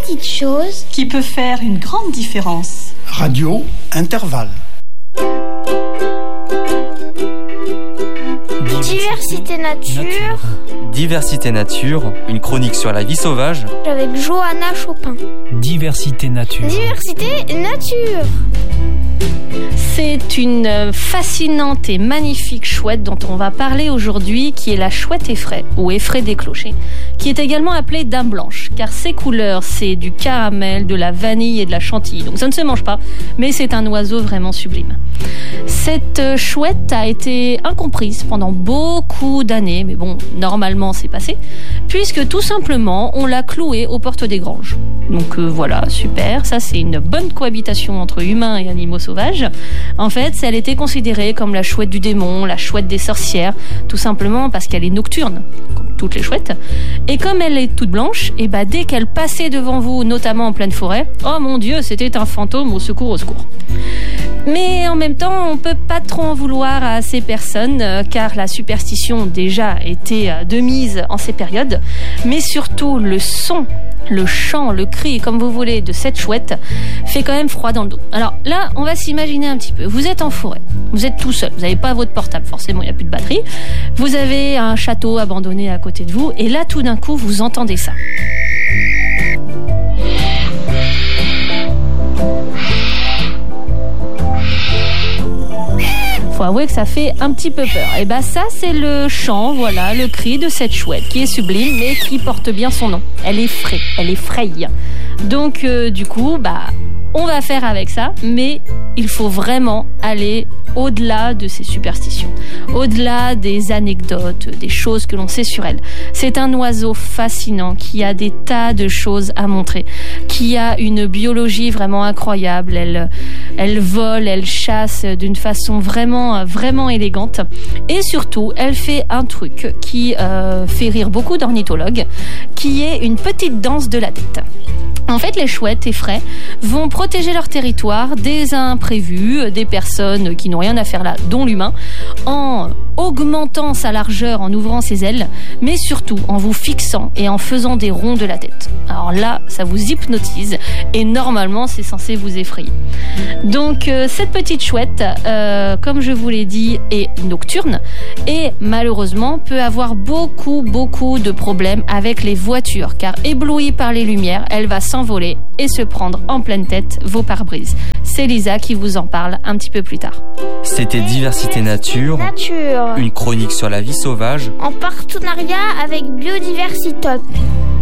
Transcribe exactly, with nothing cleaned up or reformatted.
petite chose qui peut faire une grande différence. Radio Intervalle. Diversité nature. Diversité nature, une chronique sur la vie sauvage. Avec Johanna Chopin. Diversité nature. Diversité nature. C'est une fascinante et magnifique chouette dont on va parler aujourd'hui, qui est la chouette effraie, ou effraie des clochers, qui est également appelée dame blanche, car ses couleurs, c'est du caramel, de la vanille et de la chantilly. Donc ça ne se mange pas, mais c'est un oiseau vraiment sublime. Cette chouette a été incomprise pendant beaucoup d'années, mais bon, normalement c'est passé, puisque tout simplement on l'a clouée aux portes des granges. Donc euh, voilà, super, ça c'est une bonne cohabitation entre humains et animaux sauvages. En fait, elle était considérée comme la chouette du démon, la chouette des sorcières, tout simplement parce qu'elle est nocturne, comme toutes les chouettes. Et comme elle est toute blanche, et bah dès qu'elle passait devant vous, notamment en pleine forêt, oh mon Dieu, c'était un fantôme, au secours, au secours. Mais en même temps, on peut pas trop en vouloir à ces personnes, euh, car la superstition déjà était euh, de mise en ces périodes, mais surtout le son, le chant, le cri, comme vous voulez, de cette chouette fait quand même froid dans le dos. Alors là, on va s'imaginer un petit peu. Vous êtes en forêt, vous êtes tout seul, vous n'avez pas votre portable, forcément il n'y a plus de batterie, vous avez un château abandonné à côté de vous, et là tout d'un coup vous entendez ça. Faut avouer que ça fait un petit peu peur. Et bah ça c'est le chant, voilà, le cri de cette chouette qui est sublime mais qui porte bien son nom. Elle effraie, elle effraye. Donc euh, du coup, bah on va faire avec ça, mais il faut vraiment aller au-delà de ces superstitions, au-delà des anecdotes, des choses que l'on sait sur elle. C'est un oiseau fascinant qui a des tas de choses à montrer, qui a une biologie vraiment incroyable. Elle, elle vole, elle chasse d'une façon vraiment, vraiment élégante. Et surtout, elle fait un truc qui euh, fait rire beaucoup d'ornithologues, qui est une petite danse de la tête. En fait, les chouettes effraies vont protéger leur territoire des imprévus, des personnes qui n'ont rien à faire là, dont l'humain, en augmentant sa largeur, en ouvrant ses ailes, mais surtout en vous fixant et en faisant des ronds de la tête. Alors là, ça vous hypnotise et normalement, c'est censé vous effrayer. Donc, euh, cette petite chouette, euh, comme je vous l'ai dit, est nocturne et malheureusement peut avoir beaucoup, beaucoup de problèmes avec les voitures, car éblouie par les lumières, elle va s'envoler et se prendre en pleine tête vos pare-brises. C'est Lisa qui vous en parle un petit peu plus tard. C'était Diversité Nature, Nature. Une chronique sur la vie sauvage En partenariat avec Biodiversité.